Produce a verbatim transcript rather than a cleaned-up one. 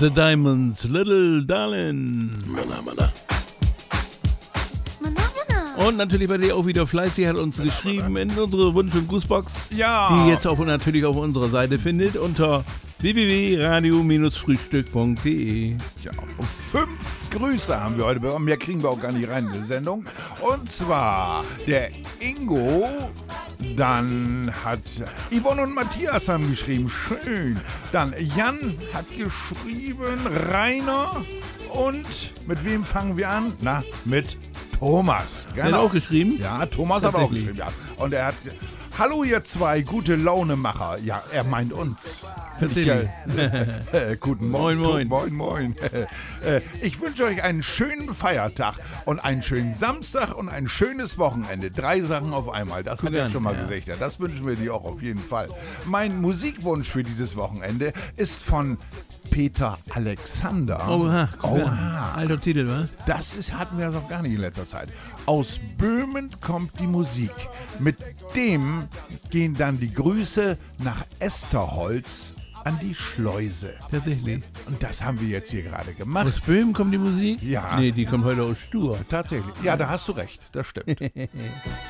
The Diamonds, Little Darling. Manna, manna. Und natürlich war der auch wieder fleißig, hat uns geschrieben in unsere Wunsch- und Grußbox, Ja. die ihr jetzt auch natürlich auf unserer Seite findet, unter w w w punkt radio frühstück punkt d e. Ja, fünf Grüße haben wir heute bekommen. Mehr kriegen wir auch gar nicht rein in die Sendung. Und zwar der Ingo, dann hat Yvonne und Matthias haben geschrieben, schön. Dann Jan hat geschrieben, Rainer. Und mit wem fangen wir an? Na, mit Thomas. Genau. Hat er auch geschrieben? Ja, Thomas hat auch geschrieben, ja. Und er hat, hallo ihr zwei gute Launemacher. Ja, er meint uns. Tatsächlich. Äh, guten Morgen. Moin, moin. Moin, moin. äh, ich wünsche euch einen schönen Feiertag und einen schönen Samstag und ein schönes Wochenende. Drei Sachen auf einmal, das hat er schon mal ja. gesagt. Ja, das wünschen wir dir auch auf jeden Fall. Mein Musikwunsch für dieses Wochenende ist von Peter Alexander. Oha, Oha. alter Titel, wa? Das ist, hatten wir noch gar nicht in letzter Zeit. Aus Böhmen kommt die Musik. Mit dem gehen dann die Grüße nach Esterholz an die Schleuse. Tatsächlich. Und das haben wir jetzt hier gerade gemacht. Aus Böhmen kommt die Musik? Ja. Nee, die kommt heute aus Stur. Tatsächlich. Ja, da hast du recht. Das stimmt.